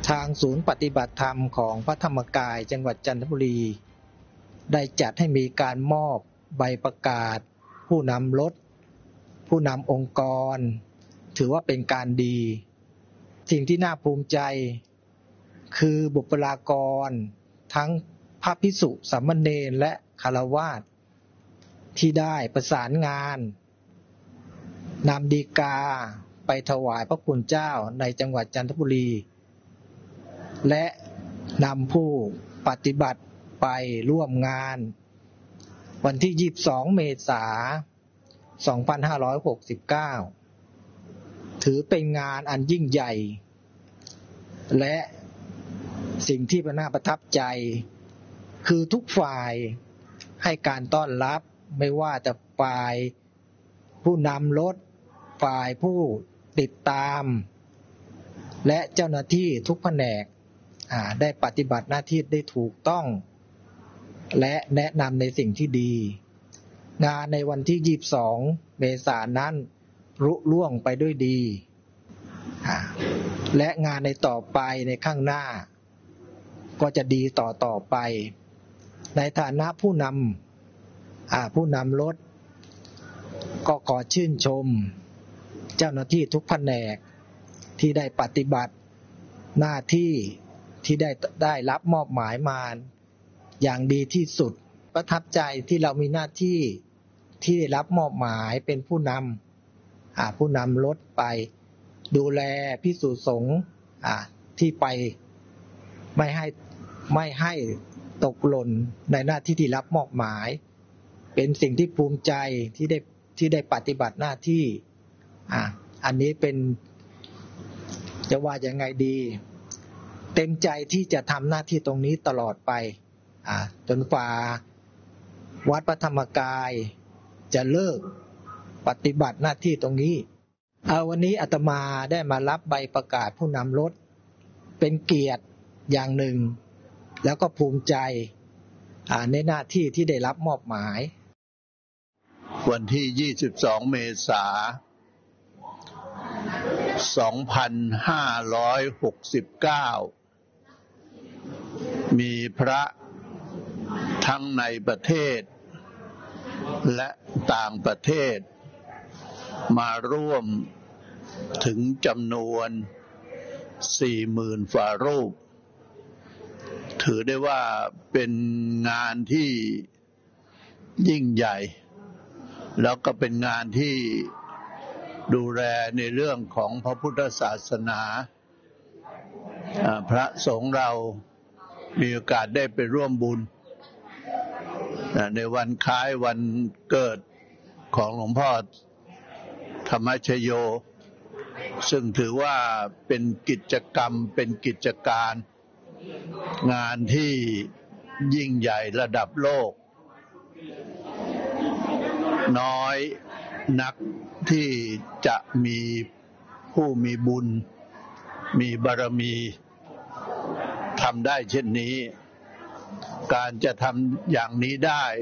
ทางศูนย์ปฏิบัติธรรมของพระธรรมกายจังหวัดจันทบุรีได้จัดให้มีการมอบใบประกาศผู้นำรถผู้นำองค์กรถือว่าเป็นการดีสิ่งที่น่าภูมิใจคือบุคลากรทั้งพระภิกษุสามเณรและฆราวาสที่ได้ประสานงานนำฎีกาไปถวายพระคุณเจ้าในจังหวัดจันทบุรีและนำผู้ปฏิบัติไปร่วมงานวันที่22 เมษายน 2569ถือเป็นงานอันยิ่งใหญ่และสิ่งที่น่าประทับใจคือทุกฝ่ายให้การต้อนรับไม่ว่าแต่ฝ่ายผู้นำรถฝ่ายผู้ติดตามและเจ้าหน้าที่ทุกแผนกได้ปฏิบัติหน้าที่ได้ถูกต้องและแนะนำในสิ่งที่ดีงานในวันที่22 เมษายนนั้นรุ่ล่วงไปด้วยดีและงานในต่อไปในข้างหน้าก็จะดีต่อไปในฐานะผู้นำรถก็ขอชื่นชมเจ้าหน้าที่ทุกแผนกที่ได้ปฏิบัติหน้าที่ที่ได้รับมอบหมายมาอย่างดีที่สุดประทับใจที่เรามีหน้าที่ที่ได้รับมอบหมายเป็นผู้นำรถไปดูแลภิกษุสงฆ์ที่ไปไม่ให้ตกหล่นในหน้าที่ที่รับมอบหมายเป็นสิ่งที่ภูมิใจที่ได้ปฏิบัติหน้าที่อันนี้เป็นจะว่ายังไงดีเต็มใจที่จะทำหน้าที่ตรงนี้ตลอดไปจนกว่าวัดพระธรรมกายจะเลิกปฏิบัติหน้าที่ตรงนี้วันนี้อาตมาได้มารับใบประกาศผู้นำรถเป็นเกียรติอย่างหนึ่งแล้วก็ภูมิใจในหน้าที่ที่ได้รับมอบหมายวันที่22 เมษายน 2569มีพระทั้งในประเทศและต่างประเทศมาร่วมถึงจำนวน 40,000 ฝ่ารูปถือได้ว่าเป็นงานที่ยิ่งใหญ่แล้วก็เป็นงานที่ดูแลในเรื่องของพระพุทธศาสนาพระสงฆ์เรามีโอกาสได้ไปร่วมบุญในวันคล้ายวันเกิดของหลวงพ่อธรรมชโยซึ่งถือว่าเป็นกิจกรรมเป็นกิจการงานที่ยิ่งใหญ่ระดับโลกน้อยนักที่จะมีผู้มีบุญมีบารมีทำได้เช่นนี้การจะทำอย่างนี้ได้